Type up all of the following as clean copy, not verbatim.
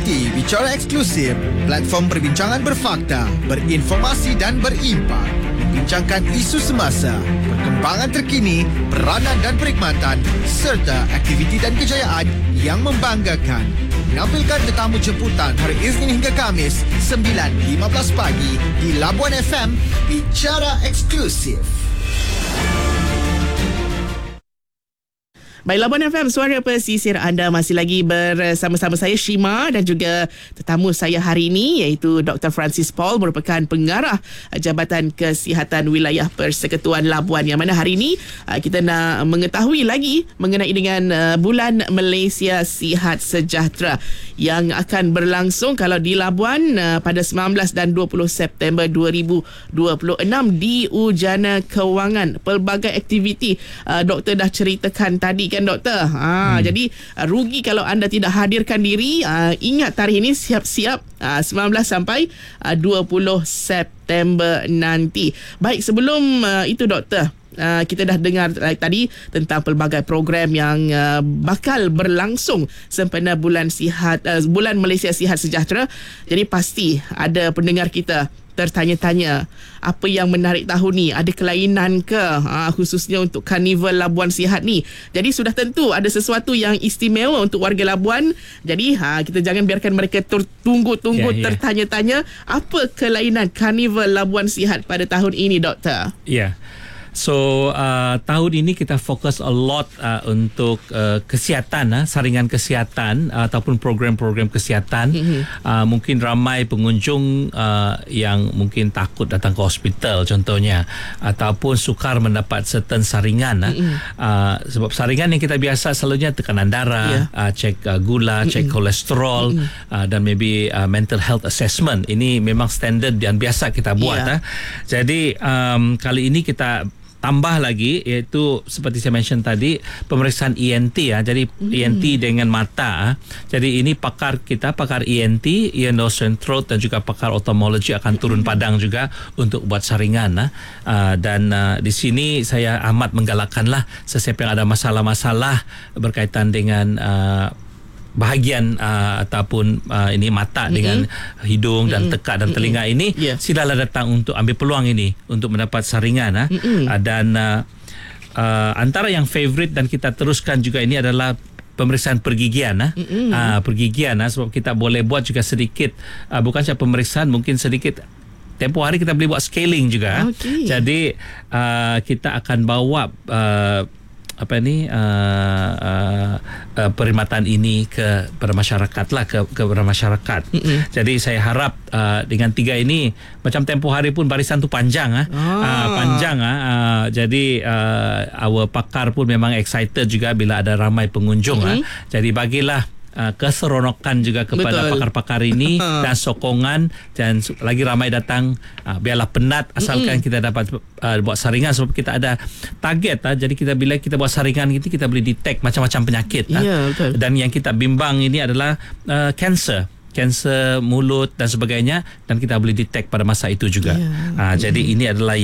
Ikuti Bicara Eksklusif, platform perbincangan berfakta, berinformasi dan berimpak. Membincangkan isu semasa, perkembangan terkini, peranan dan perkhidmatan serta aktiviti dan kejayaan yang membanggakan. Menampilkan tetamu jemputan hari Isnin hingga Khamis 9.15 pagi di Labuan FM. Bicara Eksklusif. Baik, Labuan FM, suara pesisir anda masih lagi bersama-sama saya Shima dan juga tetamu saya hari ini iaitu Dr. Francis Paul, merupakan pengarah Jabatan Kesihatan Wilayah Persekutuan Labuan, yang mana hari ini kita nak mengetahui lagi mengenai dengan Bulan Malaysia Sihat Sejahtera yang akan berlangsung kalau di Labuan pada 19 dan 20 September 2026 di Ujana Kewangan. Pelbagai aktiviti doktor dah ceritakan tadi kan doktor. Jadi rugi kalau anda tidak hadirkan diri. Ingat tarikh ini, siap-siap 19 sampai 20 September nanti. Baik, sebelum itu doktor, kita dah dengar tadi tentang pelbagai program yang bakal berlangsung sempena Bulan Malaysia Sihat Sejahtera. Jadi pasti ada pendengar kita tertanya-tanya, apa yang menarik tahun ni? Ada kelainan ke? Khususnya untuk Karnival Labuan Sihat ni. Jadi sudah tentu ada sesuatu yang istimewa untuk warga Labuan. Jadi kita jangan biarkan mereka tunggu-tunggu tertanya-tanya. Apa kelainan Karnival Labuan Sihat pada tahun ini, doktor? Ya. So tahun ini kita fokus a lot untuk kesihatan, saringan kesihatan ataupun program-program kesihatan. Mungkin ramai pengunjung yang mungkin takut datang ke hospital contohnya, ataupun sukar mendapat certain saringan. Sebab saringan yang kita biasa selalunya tekanan darah, cek gula, cek kolesterol, dan maybe mental health assessment. Ini memang standard dan biasa kita buat. Jadi kali ini kita tambah lagi, iaitu seperti saya mention tadi, pemeriksaan ENT. Jadi ENT dengan mata. Jadi ini pakar ENT, ear, nose and throat, dan juga pakar ophthalmology akan turun padang juga untuk buat saringan. Dan di sini saya amat menggalakkanlah sesiapa yang ada masalah-masalah berkaitan dengan bahagian ataupun ini mata dengan hidung dan tekak dan telinga ini, silalah datang untuk ambil peluang ini untuk mendapat saringan. Dan antara yang favorite dan kita teruskan juga ini adalah pemeriksaan pergigian. Pergigian sebab kita boleh buat juga sedikit, bukan saja pemeriksaan, mungkin sedikit tempoh hari kita boleh buat scaling juga. Jadi kita akan bawa perkhidmatan ini kepada masyarakat kepada masyarakat. Jadi saya harap dengan 3 ini, macam tempoh hari pun barisan tu panjang. Jadi our pakar pun memang excited juga bila ada ramai pengunjung. Jadi bagilah keseronokan juga kepada pakar-pakar ini dan sokongan, dan lagi ramai datang. Biarlah penat, asalkan kita dapat buat saringan, sebab kita ada target. Jadi bila kita buat saringan itu, kita boleh detect macam-macam penyakit. Dan yang kita bimbang ini adalah kanser mulut dan sebagainya, dan kita boleh detect pada masa itu juga. Jadi ini adalah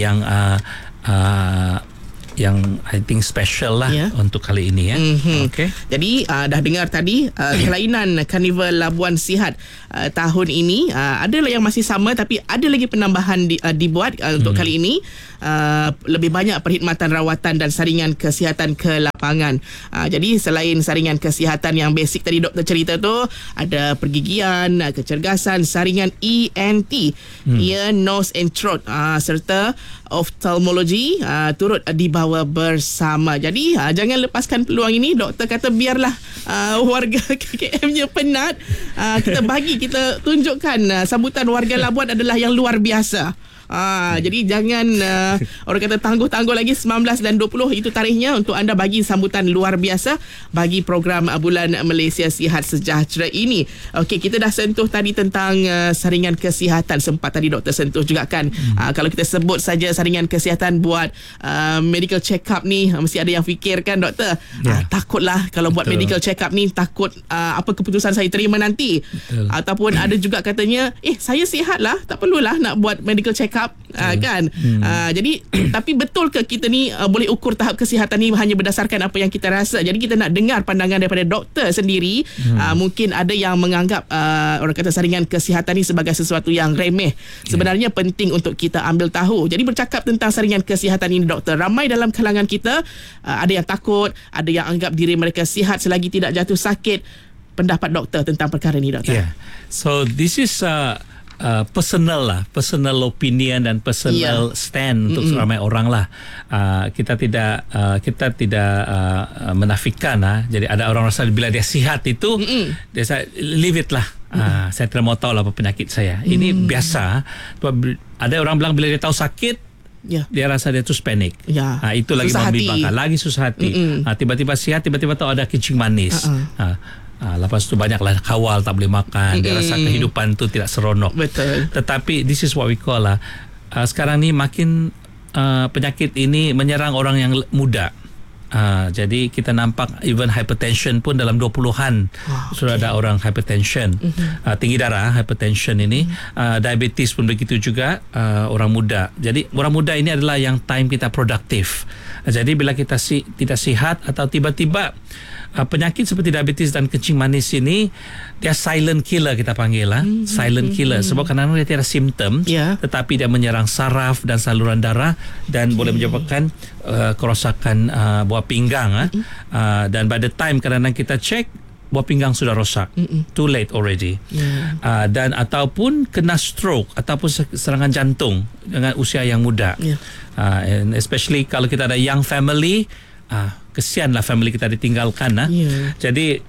yang I think special lah untuk kali ini. Jadi dah dengar tadi kelainan Karnival Labuan Sihat tahun ini. Adalah yang masih sama, tapi ada lagi penambahan dibuat untuk kali ini. Lebih banyak perkhidmatan rawatan dan saringan kesihatan ke lapangan. Jadi selain saringan kesihatan yang basic tadi doktor cerita tu, ada pergigian, kecergasan, saringan ENT, ear, nose and throat, serta ophthalmology turut dibawa bersama. Jadi jangan lepaskan peluang ini. Doktor kata biarlah warga KKM-nya penat, kita tunjukkan sambutan warga Labuan adalah yang luar biasa. Jadi jangan orang kata tangguh-tangguh lagi. 19 dan 20 itu tarikhnya untuk anda bagi sambutan luar biasa bagi program Bulan Malaysia Sihat Sejahtera ini. Okey, kita dah sentuh tadi tentang saringan kesihatan. Sempat tadi doktor sentuh juga kan. Kalau kita sebut saja saringan kesihatan buat medical check up ni, mesti ada yang fikir kan doktor, takutlah kalau buat medical check up ni, takut apa keputusan saya terima nanti. Ataupun ada juga katanya, saya sihat lah, tak perlulah nak buat medical check up up kan. Jadi tapi betul ke kita ni boleh ukur tahap kesihatan ni hanya berdasarkan apa yang kita rasa? Jadi kita nak dengar pandangan daripada doktor sendiri. Mungkin ada yang menganggap orang kata saringan kesihatan ni sebagai sesuatu yang remeh. Sebenarnya penting untuk kita ambil tahu. Jadi bercakap tentang saringan kesihatan ini, doktor, ramai dalam kalangan kita ada yang takut, ada yang anggap diri mereka sihat selagi tidak jatuh sakit. Pendapat doktor tentang perkara ini, doktor? So this is personal opinion dan personal stand untuk ramai orang lah. Kita tidak menafikan lah. Jadi ada orang rasa bila dia sihat itu dia leave it lah. Saya tidak mau tahu lah apa penyakit saya. Ini biasa. Ada orang bilang bila dia tahu sakit, dia rasa dia tu panik. Itu lagi membimbangkan, lagi susah hati. Tiba-tiba sihat, tiba-tiba tahu ada kencing manis. Lepas tu banyaklah kawal, tak boleh makan. Dia rasa kehidupan tu tidak seronok. Betul. Tetapi this is what we call lah. Sekarang ni makin penyakit ini menyerang orang yang muda. Jadi kita nampak even hypertension pun dalam 20-an sudah ada orang hypertension. Tinggi darah, hypertension ini. Diabetes pun begitu juga, orang muda. Jadi orang muda ini adalah yang time kita produktif. Jadi bila kita tidak sihat atau tiba-tiba penyakit seperti diabetes dan kencing manis ini, dia silent killer kita panggil lah. Silent killer sebab kadang-kadang dia tiada simptom, tetapi dia menyerang saraf dan saluran darah dan boleh menyebabkan kerosakan buah pinggang. Dan by the time kadang-kadang kita cek, buah pinggang sudah rosak. Too late already. Dan ataupun kena stroke ataupun serangan jantung dengan usia yang muda. And especially kalau kita ada young family, kesianlah family kita ditinggalkan. Jadi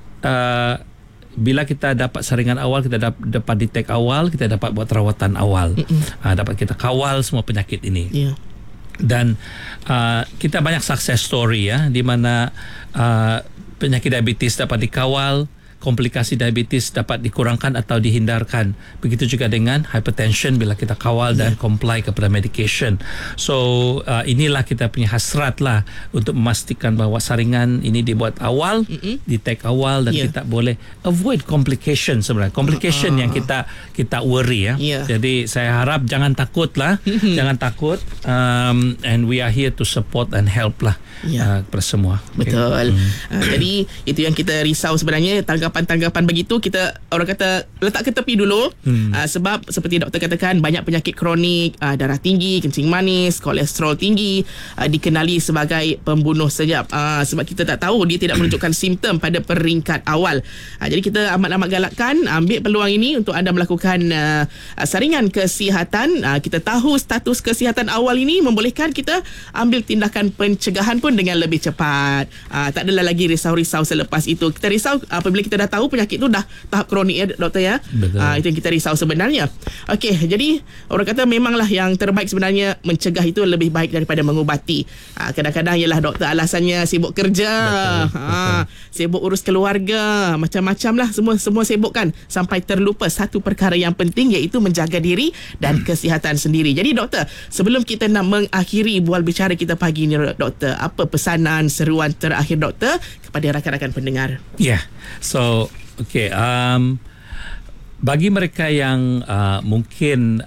bila kita dapat saringan awal, kita dapat detect awal, kita dapat buat rawatan awal. Dapat kita kawal semua penyakit ini. Dan kita banyak success story di mana penyakit diabetes dapat dikawal, komplikasi diabetes dapat dikurangkan atau dihindarkan. Begitu juga dengan hypertension bila kita kawal dan comply kepada medication. So inilah kita punya hasrat lah untuk memastikan bahawa saringan ini dibuat awal, detect awal dan kita boleh avoid complication sebenarnya. Complication yang kita worry Jadi saya harap jangan takut lah. Jangan takut. And we are here to support and help lah kepada semua. Betul. Jadi itu yang kita risau sebenarnya. Tanggapan begitu kita orang kata letak ke tepi dulu. Sebab seperti doktor katakan, banyak penyakit kronik, darah tinggi, kencing manis, kolesterol tinggi dikenali sebagai pembunuh senyap. Sebab kita tak tahu, dia tidak menunjukkan simptom pada peringkat awal. Jadi kita amat-amat galakkan ambil peluang ini untuk anda melakukan saringan kesihatan. Kita tahu status kesihatan awal ini membolehkan kita ambil tindakan pencegahan pun dengan lebih cepat. Tak adalah lagi risau-risau selepas itu. Kita risau apabila kita dah tahu penyakit tu dah tahap kronik doktor itu yang kita risau sebenarnya. Okey, jadi orang kata memanglah yang terbaik sebenarnya mencegah itu lebih baik daripada mengubati. Kadang-kadang ialah doktor alasannya sibuk kerja, sibuk urus keluarga, macam-macam lah, semua sibuk kan, sampai terlupa satu perkara yang penting, iaitu menjaga diri dan kesihatan sendiri. Jadi doktor, sebelum kita nak mengakhiri bual bicara kita pagi ni doktor, apa pesanan seruan terakhir doktor kepada rakan-rakan pendengar? So bagi mereka yang mungkin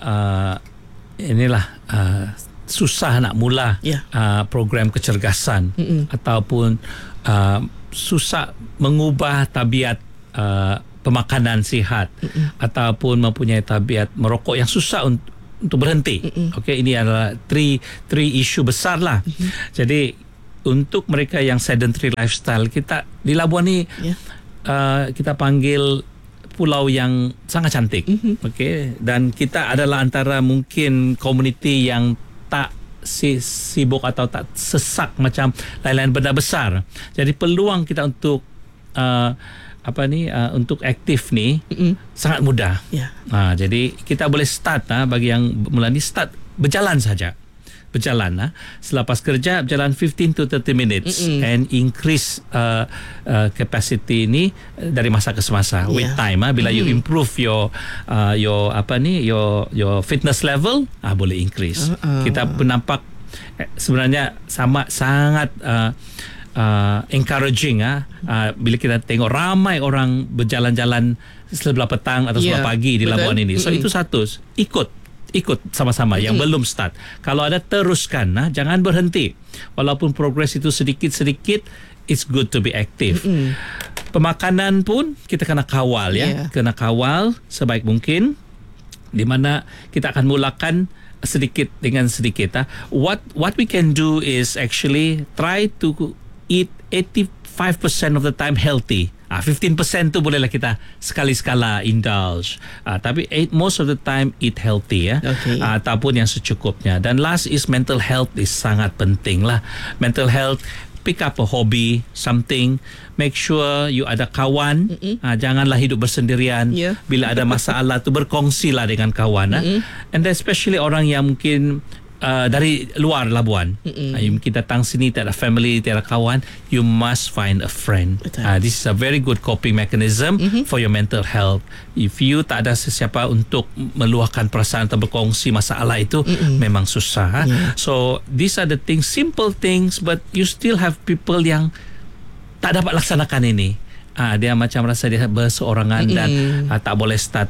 susah nak mula program kecergasan ataupun susah mengubah tabiat pemakanan sihat ataupun mempunyai tabiat merokok yang susah untuk berhenti. Ini adalah three isu besar lah. Jadi untuk mereka yang sedentary lifestyle, kita di Labuan ni kita panggil pulau yang sangat cantik. Dan kita adalah antara mungkin komuniti yang tak sibuk atau tak sesak macam lain-lain benda besar. Jadi peluang kita untuk untuk aktif ni sangat mudah. Jadi kita boleh start bagi yang mula ni, start berjalan saja. Selepas kerja berjalan 15 to 30 minutes and increase capacity ni dari masa ke semasa with time. Bila you improve your fitness level, boleh increase. Kita pun nampak sebenarnya sangat encouraging bila kita tengok ramai orang berjalan-jalan sebelah petang atau sebelah pagi di Labuan ini. So itu satu, ikut sama-sama yang belum start. Kalau ada, teruskan, jangan berhenti. Walaupun progres itu sedikit-sedikit, it's good to be active. Pemakanan pun kita kena kawal kena kawal sebaik mungkin, di mana kita akan mulakan sedikit dengan sedikit. What we can do is actually try to eat 85% of the time healthy. 15% tu bolehlah kita sekali-sekala indulge. Tapi most of the time eat healthy ataupun yang secukupnya. Dan last is mental health is sangat penting lah. Mental health, pick up a hobby, something. Make sure you ada kawan. Janganlah hidup bersendirian. Bila ada masalah tu berkongsilah dengan kawan. And especially orang yang mungkin dari luar Labuan, kita datang sini tak ada family, tak ada kawan, you must find a friend. This is a very good coping mechanism for your mental health. If you tak ada sesiapa untuk meluahkan perasaan atau berkongsi masalah itu, memang susah. So these are the things, simple things, but you still have people yang tak dapat laksanakan ini. Dia macam rasa dia berseorangan dan tak boleh start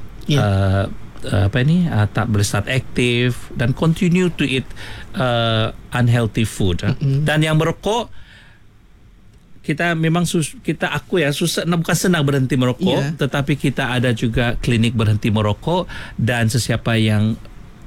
tak boleh start aktif dan continue to eat unhealthy food. Dan yang merokok, kita memang kita susah, bukan senang berhenti merokok, tetapi kita ada juga klinik berhenti merokok, dan sesiapa yang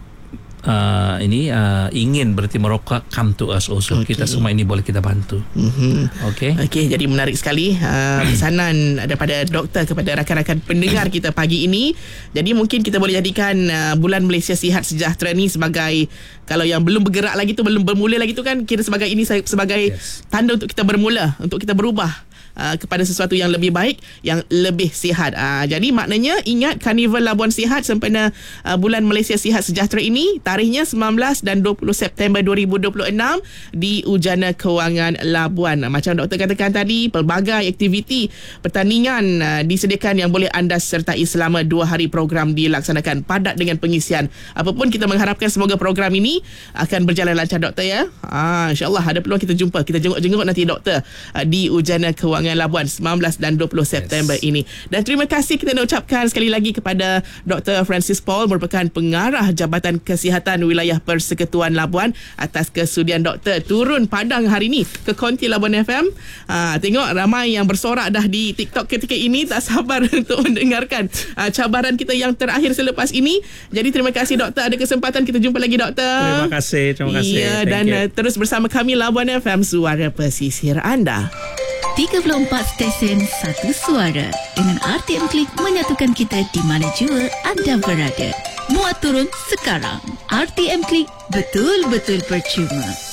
ingin berhenti merokok, come to us also. Kita semua ini boleh kita bantu. Okey, jadi menarik sekali pesanan daripada doktor kepada rakan-rakan pendengar kita pagi ini. Jadi mungkin kita boleh jadikan Bulan Malaysia Sihat Sejahtera ni sebagai, kalau yang belum bergerak lagi tu, belum bermula lagi tu kan, kira sebagai ini sebagai tanda untuk kita bermula, untuk kita berubah kepada sesuatu yang lebih baik, yang lebih sihat. Jadi maknanya ingat Karnival Labuan Sihat sempena Bulan Malaysia Sihat Sejahtera ini, tarikhnya 19 dan 20 September 2026 di Ujana Kewangan Labuan. Macam doktor katakan tadi, pelbagai aktiviti pertandingan disediakan yang boleh anda sertai selama 2 hari. Program dilaksanakan padat dengan pengisian. Apapun, kita mengharapkan semoga program ini akan berjalan lancar, doktor, ya. InsyaAllah ada peluang kita jumpa, kita jenguk-jenguk nanti doktor di Ujana Kewangan Labuan 19 dan 20 September ini. Dan terima kasih kita nak ucapkan sekali lagi kepada Dr. Francis Paul, merupakan pengarah Jabatan Kesihatan Wilayah Persekutuan Labuan, atas kesudian doktor turun padang hari ini ke Konti Labuan FM. Tengok ramai yang bersorak dah di TikTok ketika ini, tak sabar untuk mendengarkan cabaran kita yang terakhir selepas ini. Jadi terima kasih doktor, ada kesempatan kita jumpa lagi doktor. Terima kasih. Dan terus bersama kami, Labuan FM, suara pesisir anda. 34 stesen, satu suara. Dengan RTM Klik menyatukan kita di mana jua anda berada. Muat turun sekarang. RTM Klik, betul-betul percuma.